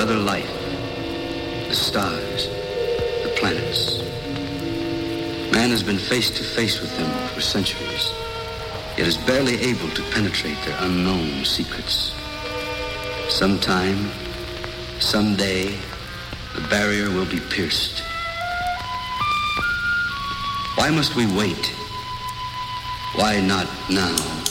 other life, the stars, the planets. Man has been face to face with them for centuries, yet is barely able to penetrate their unknown secrets. Sometime, someday, the barrier will be pierced. Why must we wait? Why not now?